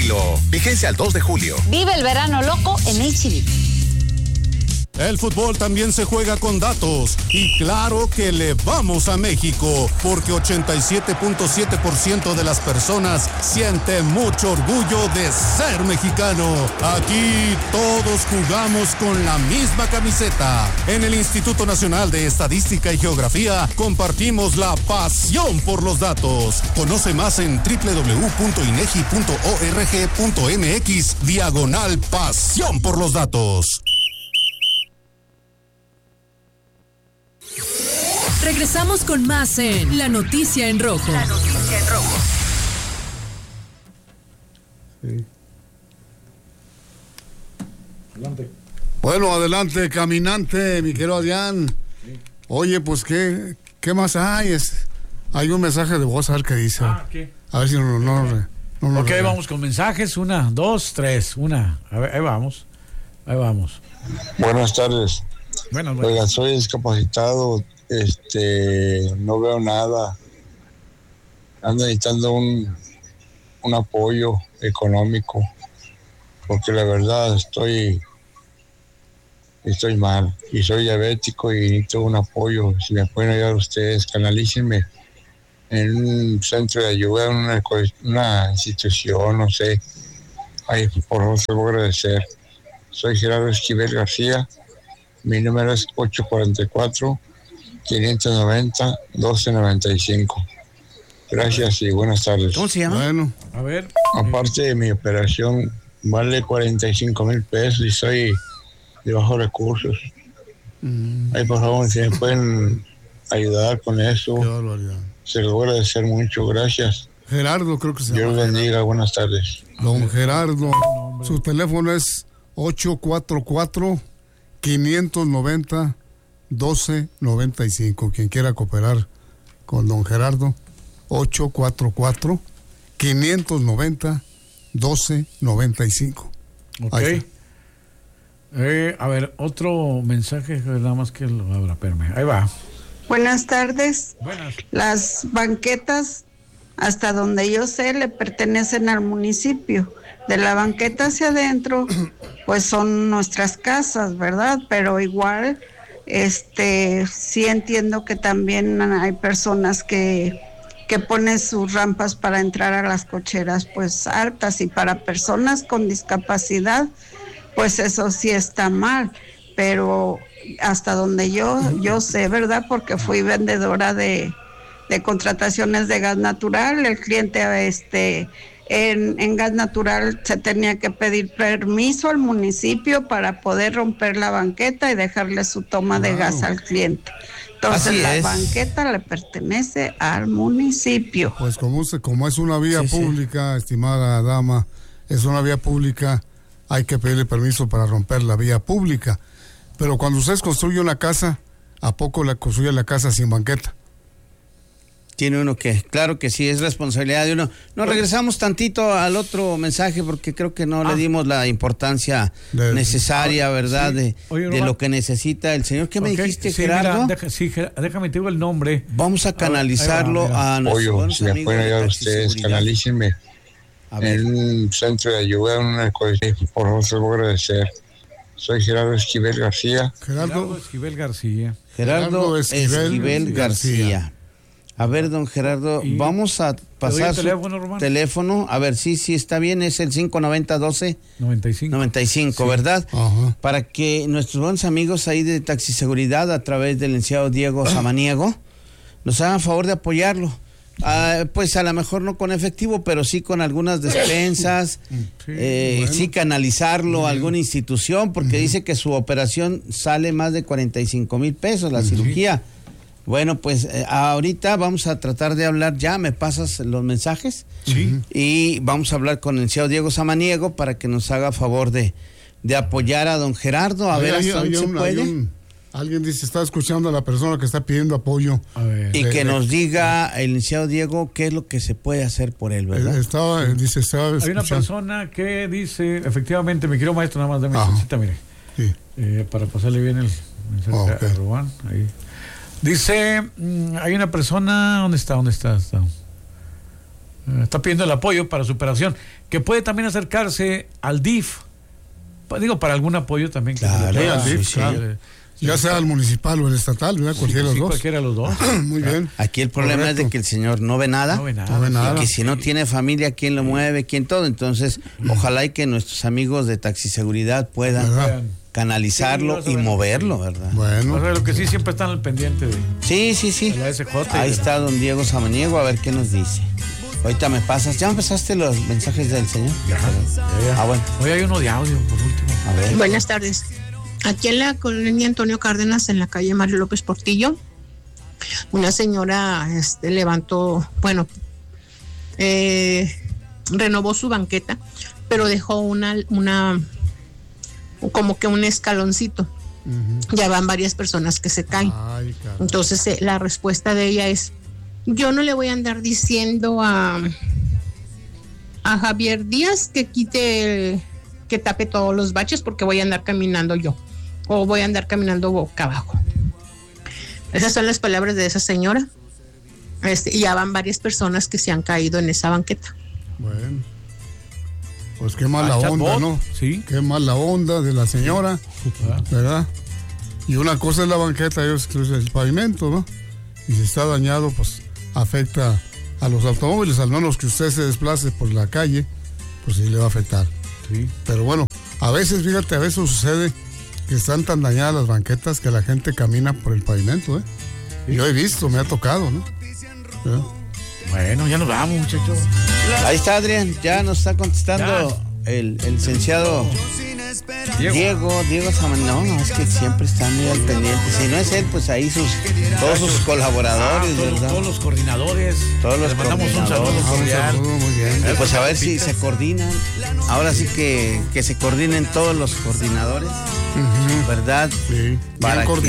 estilo. Vigencia al 2 de julio. Vive el verano loco en H-E-B. El fútbol también se juega con datos y claro que le vamos a México porque 87.7% de las personas siente mucho orgullo de ser mexicano. Aquí todos jugamos con la misma camiseta. En el Instituto Nacional de Estadística y Geografía compartimos la pasión por los datos. Conoce más en www.inegi.org.mx/pasión por los datos. Regresamos con más en La Noticia en Rojo. La Noticia en Rojo. Sí. Adelante. Bueno, adelante, caminante, mi querido Adrián. Sí. Oye, pues, ¿qué más hay? Hay un mensaje de voz, a ver qué dice. ¿Qué? A ver si no. Ok, vamos con mensajes. 1, 2, 3. A ver, ahí vamos. Buenas tardes. Buenas. Oiga, soy discapacitado. No veo nada. Ando necesitando un apoyo económico porque la verdad estoy mal y soy diabético y necesito un apoyo. Si me pueden ayudar ustedes, canalícenme en un centro de ayuda, en una institución, no sé. Ay, por favor, se lo voy a agradecer. Soy Gerardo Esquivel García. Mi número es 844-590-1295. Gracias y buenas tardes. ¿Cómo se llama? Bueno, a ver. Aparte de mi operación, vale 45,000 pesos y soy de bajos recursos. Ay, por favor, si me pueden ayudar con eso, qué barbaridad. se lo voy a agradecer mucho. Gracias. Gerardo, creo que se Dios llama. bendiga, buenas tardes. Don Gerardo, su teléfono es 844-590-1295. Quien quiera cooperar con don Gerardo, 844-590-1295. Ok. A ver, otro mensaje, nada más que lo abra, espérame. Ahí va. Buenas tardes. Buenas. Las banquetas, hasta donde yo sé, le pertenecen al municipio. De la banqueta hacia adentro, pues son nuestras casas, ¿verdad? Pero igual, sí entiendo que también hay personas que ponen sus rampas para entrar a las cocheras, pues altas, y para personas con discapacidad, pues eso sí está mal. Pero hasta donde yo sé, ¿verdad? Porque fui vendedora de contrataciones de gas natural. El cliente en gas natural se tenía que pedir permiso al municipio para poder romper la banqueta y dejarle su toma de gas al cliente. Entonces la banqueta le pertenece al municipio. Pues como es una vía pública, estimada dama, es una vía pública, hay que pedirle permiso para romper la vía pública. Pero cuando ustedes construyen una casa, ¿a poco la construyen la casa sin banqueta? Tiene uno que, claro que sí, es responsabilidad de uno. Nos regresamos tantito al otro mensaje porque creo que no le dimos la importancia necesaria, ¿verdad? Sí. De lo que necesita el señor. ¿Qué me dijiste, Gerardo? Mira, déjame te digo el nombre. Vamos a canalizarlo a nuestros si me pueden ayudar ustedes, canalícenme en un centro de ayuda, por favor, se lo voy a agradecer. Soy Gerardo Esquivel García. Gerardo Esquivel García. Gerardo Esquivel García. A ver, don Gerardo, vamos a pasar su teléfono. A ver, sí, está bien, es el 590-12-95, ¿verdad? Ajá. Para que nuestros buenos amigos ahí de Taxiseguridad, a través del licenciado Diego Samaniego, nos hagan favor de apoyarlo. Pues a lo mejor no con efectivo, pero sí con algunas despensas, sí canalizarlo a alguna institución, porque dice que su operación sale más de 45,000 pesos, la cirugía. Bueno, pues ahorita vamos a tratar de hablar, ya me pasas los mensajes, y vamos a hablar con el licenciado Diego Samaniego para que nos haga favor de apoyar a don Gerardo, a ver hasta dónde se puede. Alguien dice, está escuchando a la persona que está pidiendo apoyo. Y que nos diga el licenciado Diego qué es lo que se puede hacer por él, ¿verdad? Hay una persona que dice, efectivamente, mi querido maestro, nada más de mesecita, mire, para pasarle bien el mensaje a Rubán, ahí. Dice, hay una persona, ¿dónde está? Está pidiendo el apoyo para su operación, que puede también acercarse al DIF. Digo, para algún apoyo también. Claro, al DIF, claro. Ya sea el municipal o el estatal, ¿verdad? Cualquiera de los dos. Muy bien. Aquí el problema es de que el señor no ve nada. No ve nada. Y que si no tiene familia, ¿quién lo mueve? ¿Quién todo? Entonces, ojalá y que nuestros amigos de Taxiseguridad puedan canalizarlo y moverlo, ¿verdad? Bueno. Lo que sí siempre están al pendiente de... Sí. De la SJ. Ahí está don Diego Samaniego, a ver qué nos dice. Ahorita me pasas. ¿Ya empezaste los mensajes del señor? Ya. Bueno. Hoy hay uno de audio, por último. A ver. Buenas tardes. Aquí en la colonia Antonio Cárdenas, en la calle Mario López Portillo, una señora renovó su banqueta, pero dejó como que un escaloncito. Uh-huh. Ya van varias personas que se caen. Ay, entonces la respuesta de ella es: yo no le voy a andar diciendo a Javier Díaz que tape todos los baches, porque voy a andar caminando yo, o voy a andar caminando boca abajo. Esas son las palabras de esa señora. Y ya van varias personas que se han caído en esa banqueta. Bueno, pues qué mala onda, ¿no? Sí. Qué mala onda de la señora, ¿verdad? Y una cosa es la banqueta y otra es el pavimento, ¿no? Y si está dañado, pues afecta a los automóviles, al menos que usted se desplace por la calle, pues sí le va a afectar. Sí. Pero bueno, a veces sucede que están tan dañadas las banquetas que la gente camina por el pavimento, ¿eh? Sí. Yo he visto, me ha tocado, ¿no? ¿verdad? Bueno, ya nos vamos, muchachos. Ahí está Adrián, ya nos está contestando el licenciado Diego Samaniego. No, es que siempre está muy al pendiente. Si no es él, pues ahí todos sus colaboradores, ¿verdad? Todos los coordinadores. Les mandamos un saludo cordial. Muy bien. Pues a ver si se coordinan. Ahora sí que se coordinen todos los coordinadores, ¿verdad? Sí. Para que